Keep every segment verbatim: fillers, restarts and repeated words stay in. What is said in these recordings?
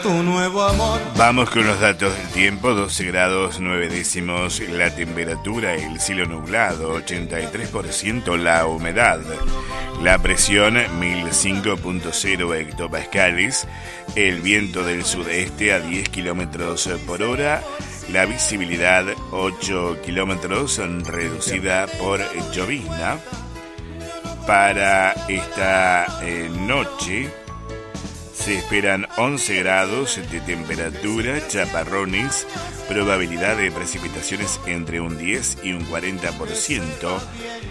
Tu nuevo amor. Vamos con los datos del tiempo. Doce grados nueve décimos la temperatura, el cielo nublado, ochenta y tres por ciento la humedad, la presión mil cinco punto cero hectopascales, el viento del sudeste a diez kilómetros por hora, la visibilidad ocho kilómetros reducida por llovizna. Para esta eh, noche se esperan once grados de temperatura, chaparrones, probabilidad de precipitaciones entre un diez y un cuarenta por ciento.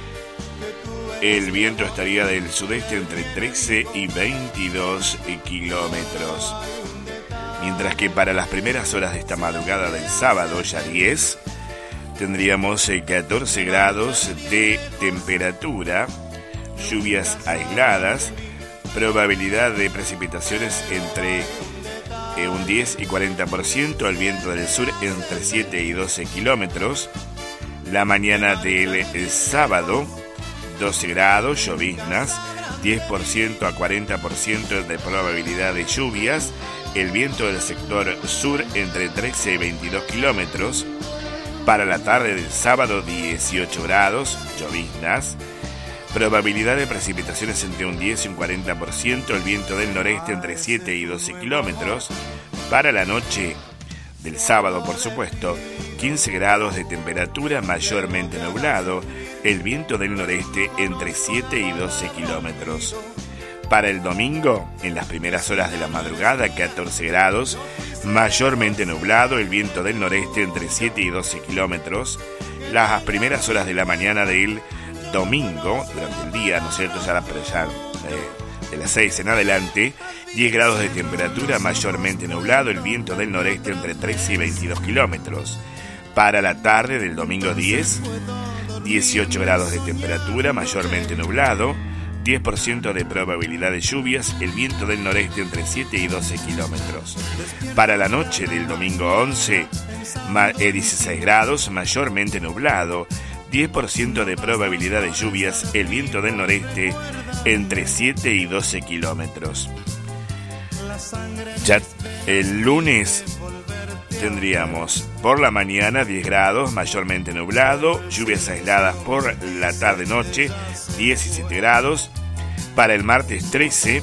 El viento estaría del sudeste entre trece y veintidós kilómetros. Mientras que para las primeras horas de esta madrugada del sábado, ya diez, tendríamos catorce grados de temperatura, lluvias aisladas, probabilidad de precipitaciones entre eh, un diez y cuarenta por ciento, el viento del sur entre siete y doce kilómetros. La mañana del el sábado, doce grados, lloviznas, diez por ciento a cuarenta por ciento de probabilidad de lluvias, el viento del sector sur entre trece y veintidós kilómetros. Para la tarde del sábado, dieciocho grados, lloviznas, probabilidad de precipitaciones entre un diez y un cuarenta por ciento, el viento del noreste entre siete y doce kilómetros. Para la noche del sábado, por supuesto, quince grados de temperatura, mayormente nublado, el viento del noreste entre siete y doce kilómetros. Para el domingo, en las primeras horas de la madrugada, catorce grados, mayormente nublado, el viento del noreste entre siete y doce kilómetros. Las primeras horas de la mañana del domingo, durante el día, ¿no es cierto? Ya, pero ya eh, de las seis en adelante, diez grados de temperatura, mayormente nublado, el viento del noreste entre trece y veintidós kilómetros. Para la tarde del domingo diez, dieciocho grados de temperatura, mayormente nublado, diez por ciento de probabilidad de lluvias, el viento del noreste entre siete y doce kilómetros. Para la noche del domingo once, dieciséis grados, mayormente nublado, diez por ciento de probabilidad de lluvias, el viento del noreste entre siete y doce kilómetros. Ya el lunes tendríamos por la mañana diez grados, mayormente nublado, lluvias aisladas por la tarde-noche, diecisiete grados. Para el martes trece,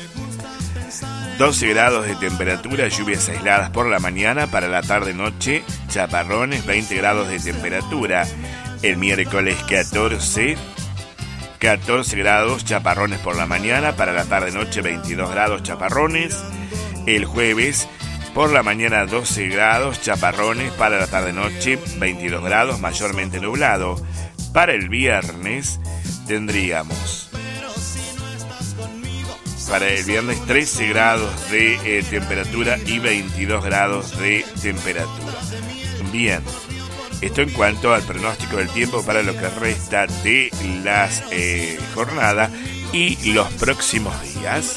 doce grados de temperatura, lluvias aisladas por la mañana, para la tarde-noche, chaparrones, veinte grados de temperatura. El miércoles catorce, catorce grados, chaparrones por la mañana, para la tarde-noche veintidós grados, chaparrones. El jueves por la mañana doce grados, chaparrones, para la tarde-noche veintidós grados, mayormente nublado. Para el viernes tendríamos, para el viernes trece grados de eh, temperatura y veintidós grados de temperatura. Bien. Esto en cuanto al pronóstico del tiempo para lo que resta de las eh, jornadas y los próximos días.